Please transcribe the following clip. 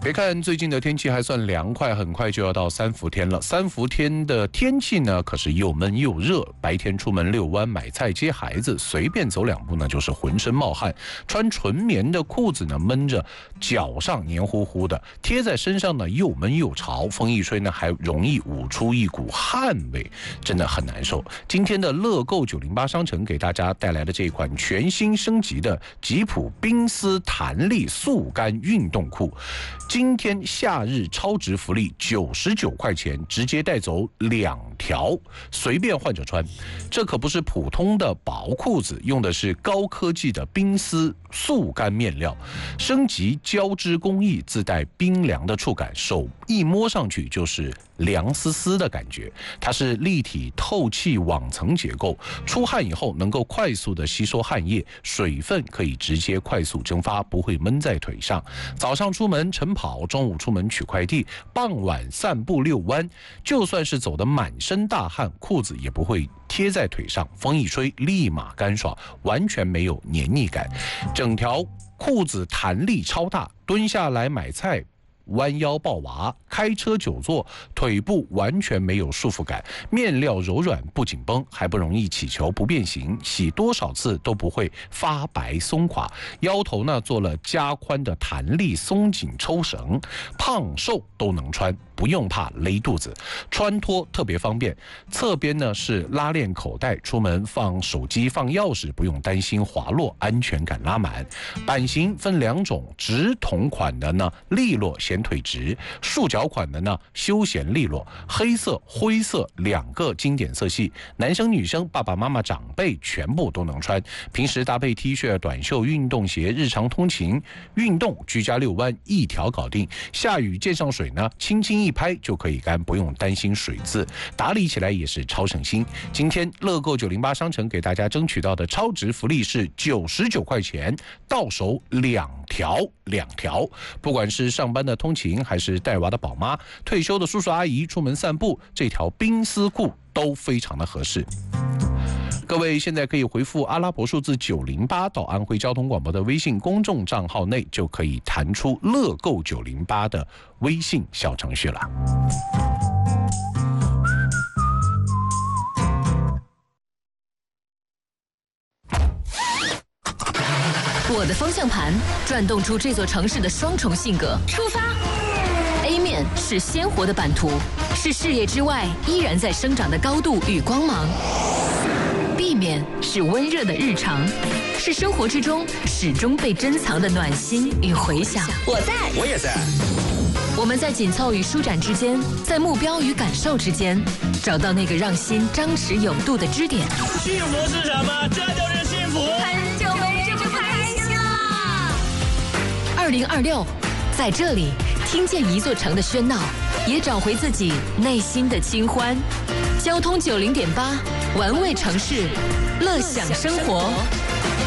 别看最近的天气还算凉快，很快就要到三伏天了。三伏天的天气呢，可是又闷又热。白天出门遛弯、买菜、接孩子，随便走2步呢，就是浑身冒汗。穿纯棉的裤子呢，闷着脚上黏糊糊的，贴在身上呢又闷又潮，风一吹呢，还容易捂出一股汗味，真的很难受。今天的乐购908商城给大家带来的这款全新升级的吉普冰丝弹力速干运动裤。今天夏日超值福利99块钱，直接带走2条，随便换着穿。这可不是普通的薄裤子，用的是高科技的冰丝速干面料，升级胶织工艺，自带冰凉的触感，手一摸上去就是凉丝丝的感觉。它是立体透气网层结构，出汗以后能够快速的吸收汗液，水分可以直接快速蒸发，不会闷在腿上。早上出门晨跑，中午出门取快递，傍晚散步遛弯，就算是走得满身大汗，裤子也不会贴在腿上，风一吹立马干爽，完全没有黏腻感。整条裤子弹力超大，蹲下来买菜，弯腰抱娃，开车久坐，腿部完全没有束缚感，面料柔软不紧绷，还不容易起球不变形，洗多少次都不会发白松垮。腰头呢做了加宽的弹力松紧抽绳，胖瘦都能穿，不用怕勒肚子，穿脱特别方便。侧边呢是拉链口袋，出门放手机放钥匙不用担心滑落，安全感拉满。版型分2种，直筒款的呢利落显腿直，束脚款的呢休闲利落，黑色灰色2个经典色系，男生女生爸爸妈妈长辈全部都能穿。平时搭配 T 恤短袖运动鞋，日常通勤运动居家遛弯一条搞定。下雨溅上水呢，轻轻一拍就可以干，不用担心水渍，打理起来也是超省心。今天乐购908商城给大家争取到的超值福利是99块钱，到手2条。不管是上班的通勤，还是带娃的宝妈，退休的叔叔阿姨出门散步，这条冰丝裤都非常的合适。各位现在可以回复阿拉伯数字908到安徽交通广播的微信公众账号内，就可以弹出乐购908的微信小程序了。 我的方向盘转动出这座城市的双重性格。出发 A 面是鲜活的版图，是视野之外依然在生长的高度与光芒。B 面是温热的日常，是生活之中始终被珍藏的暖心与回响。 我在， 我也在。 我们在紧凑与舒展之间，在目标与感受之间，找到那个让心张弛有度的支点。 幸福是什么？这就是幸福。 很久没这么开心了。 2026，在这里听见一座城的喧闹，也找回自己内心的清欢。交通90.8，玩味城市，乐享生活。